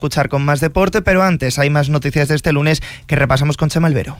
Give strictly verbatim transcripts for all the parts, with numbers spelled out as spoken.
Escuchar con más deporte, pero antes hay más noticias de este lunes que repasamos con Chema Albero.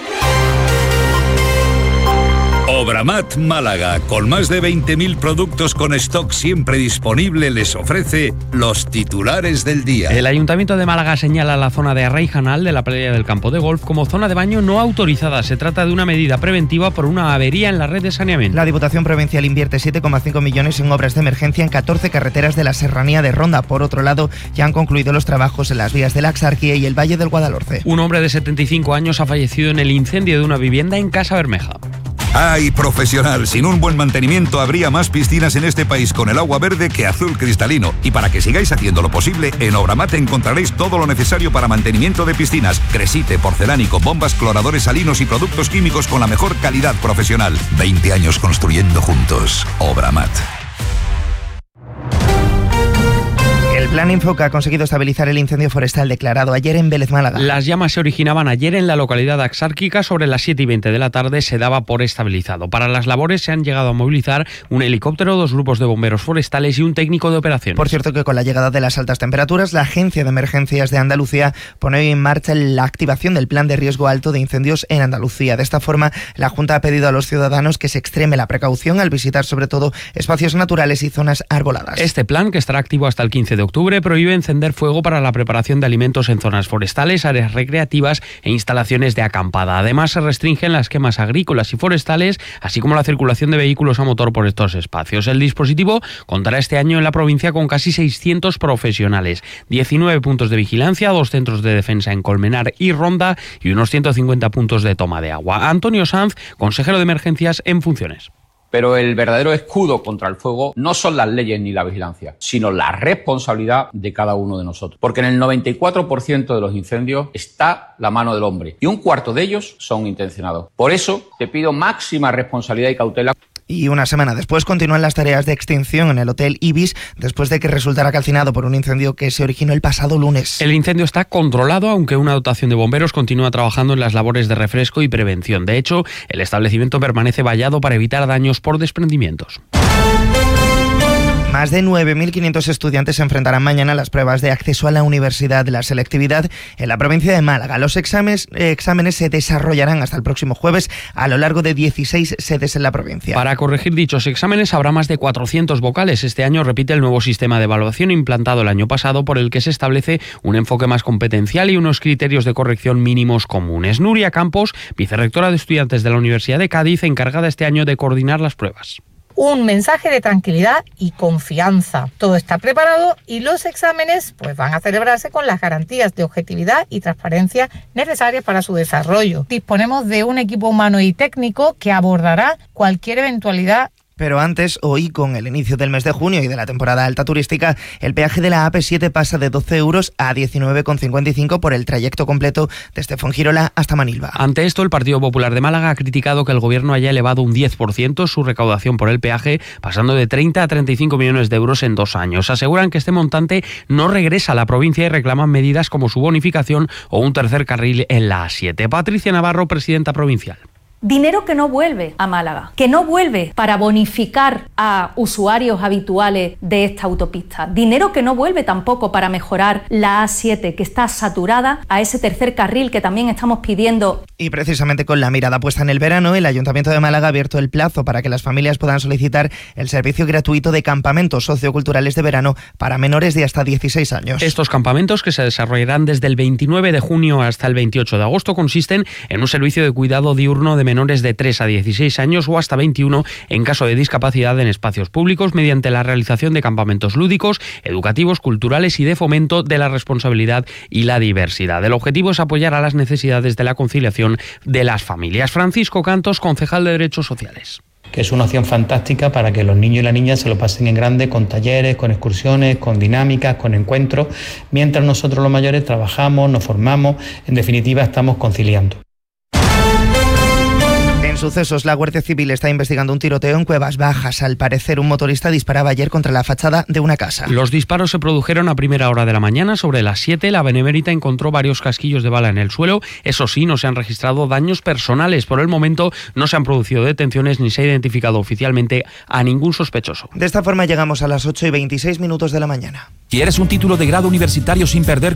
Obramat Málaga, con más de veinte mil productos con stock siempre disponible, les ofrece los titulares del día. El Ayuntamiento de Málaga señala la zona de Arraijanal de la playa del campo de golf como zona de baño no autorizada. Se trata de una medida preventiva por una avería en la red de saneamiento. La Diputación Provincial invierte siete coma cinco millones en obras de emergencia en catorce carreteras de la serranía de Ronda. Por otro lado, ya han concluido los trabajos en las vías de la Axarquía y el Valle del Guadalhorce. Un hombre de setenta y cinco años ha fallecido en el incendio de una vivienda en Casa Bermeja. ¡Ay, profesional! Sin un buen mantenimiento habría más piscinas en este país con el agua verde que azul cristalino. Y para que sigáis haciendo lo posible, en Obramat encontraréis todo lo necesario para mantenimiento de piscinas. Cresite, porcelánico, bombas, cloradores salinos y productos químicos con la mejor calidad profesional. veinte años construyendo juntos. Obramat. El Plan Infoca ha conseguido estabilizar el incendio forestal declarado ayer en Vélez, Málaga. Las llamas se originaban ayer en la localidad axárquica. Sobre las siete y veinte de la tarde se daba por estabilizado. Para las labores se han llegado a movilizar un helicóptero, dos grupos de bomberos forestales y un técnico de operaciones. Por cierto, que con la llegada de las altas temperaturas, la Agencia de Emergencias de Andalucía pone hoy en marcha la activación del Plan de Riesgo Alto de Incendios en Andalucía. De esta forma, la Junta ha pedido a los ciudadanos que se extreme la precaución al visitar sobre todo espacios naturales y zonas arboladas. Este plan, que estará activo hasta el quince de octubre, prohíbe encender fuego para la preparación de alimentos en zonas forestales, áreas recreativas e instalaciones de acampada. Además, se restringen las quemas agrícolas y forestales, así como la circulación de vehículos a motor por estos espacios. El dispositivo contará este año en la provincia con casi seiscientos profesionales, diecinueve puntos de vigilancia, dos centros de defensa en Colmenar y Ronda y unos ciento cincuenta puntos de toma de agua. Antonio Sanz, consejero de emergencias en funciones. Pero el verdadero escudo contra el fuego no son las leyes ni la vigilancia, sino la responsabilidad de cada uno de nosotros. Porque en el noventa y cuatro por ciento de los incendios está la mano del hombre y un cuarto de ellos son intencionados. Por eso te pido máxima responsabilidad y cautela. Y una semana después continúan las tareas de extinción en el Hotel Ibis después de que resultara calcinado por un incendio que se originó el pasado lunes. El incendio está controlado, aunque una dotación de bomberos continúa trabajando en las labores de refresco y prevención. De hecho, el establecimiento permanece vallado para evitar daños por desprendimientos. Más de nueve mil quinientos estudiantes se enfrentarán mañana a las pruebas de acceso a la universidad. La selectividad en la provincia de Málaga. Los exámenes, eh, exámenes se desarrollarán hasta el próximo jueves a lo largo de dieciséis sedes en la provincia. Para corregir dichos exámenes habrá más de cuatrocientos vocales. Este año repite el nuevo sistema de evaluación implantado el año pasado, por el que se establece un enfoque más competencial y unos criterios de corrección mínimos comunes. Nuria Campos, vicerrectora de estudiantes de la Universidad de Cádiz, encargada este año de coordinar las pruebas. Un mensaje de tranquilidad y confianza. Todo está preparado y los exámenes pues van a celebrarse con las garantías de objetividad y transparencia necesarias para su desarrollo. Disponemos de un equipo humano y técnico que abordará cualquier eventualidad. Pero antes, hoy, con el inicio del mes de junio y de la temporada alta turística, el peaje de la A P siete pasa de doce euros a diecinueve con cincuenta y cinco por el trayecto completo desde Fuengirola hasta Manilva. Ante esto, el Partido Popular de Málaga ha criticado que el Gobierno haya elevado un diez por ciento su recaudación por el peaje, pasando de treinta a treinta y cinco millones de euros en dos años. Aseguran que este montante no regresa a la provincia y reclaman medidas como su bonificación o un tercer carril en la A siete. Patricia Navarro, presidenta provincial. Dinero que no vuelve a Málaga, que no vuelve para bonificar a usuarios habituales de esta autopista. Dinero que no vuelve tampoco para mejorar la A siete, que está saturada, a ese tercer carril que también estamos pidiendo. Y precisamente con la mirada puesta en el verano, el Ayuntamiento de Málaga ha abierto el plazo para que las familias puedan solicitar el servicio gratuito de campamentos socioculturales de verano para menores de hasta dieciséis años. Estos campamentos, que se desarrollarán desde el veintinueve de junio hasta el veintiocho de agosto, consisten en un servicio de cuidado diurno de menores de tres a dieciséis años o hasta veintiuno en caso de discapacidad en espacios públicos, mediante la realización de campamentos lúdicos, educativos, culturales y de fomento de la responsabilidad y la diversidad. El objetivo es apoyar a las necesidades de la conciliación de las familias. Francisco Cantos, concejal de Derechos Sociales. Que es una opción fantástica para que los niños y las niñas se lo pasen en grande, con talleres, con excursiones, con dinámicas, con encuentros, mientras nosotros los mayores trabajamos, nos formamos, en definitiva estamos conciliando. En sucesos, la Guardia Civil está investigando un tiroteo en Cuevas Bajas. Al parecer, un motorista disparaba ayer contra la fachada de una casa. Los disparos se produjeron a primera hora de la mañana. Sobre las siete, la Benemérita encontró varios casquillos de bala en el suelo. Eso sí, no se han registrado daños personales. Por el momento, no se han producido detenciones ni se ha identificado oficialmente a ningún sospechoso. De esta forma, llegamos a las ocho y veintiséis minutos de la mañana. ¿Quieres un título de grado universitario sin perder